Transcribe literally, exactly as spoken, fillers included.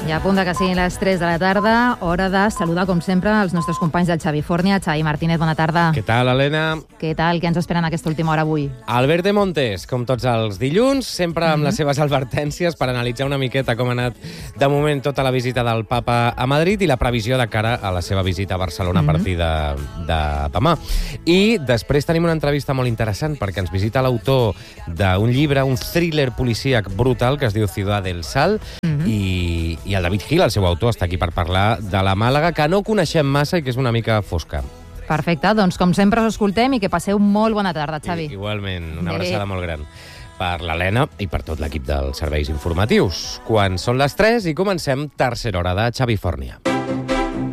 I a punt de que siguin les tres de la tarda, hora de saludar, com sempre, els nostres companys del Xavi Fornia. Xavi Martínez, bona tarda. Què tal, Helena? Què tal? Què ens esperen aquesta última hora avui? Albert de Montes, com tots els dilluns, sempre amb mm -hmm. les seves advertències per analitzar una miqueta com ha anat de moment tota la visita del papa a Madrid i la previsió de cara a la seva visita a Barcelona mm -hmm. a partir de, de demà. I després tenim una entrevista molt interessant perquè ens visita l'autor d'un llibre, un thriller policíac brutal que es diu Ciudad del Sal, mm -hmm. i, i el David Gil, el seu autor, està aquí per parlar de la Màlaga, que no coneixem massa i que és una mica fosca. Perfecte, doncs com sempre us escoltem i que passeu molt bona tarda, Xavi. I, igualment, una abraçada molt gran per l'Helena i per tot l'equip dels serveis informatius. Quan són les tres i comencem tercera hora de Xavi Fornia.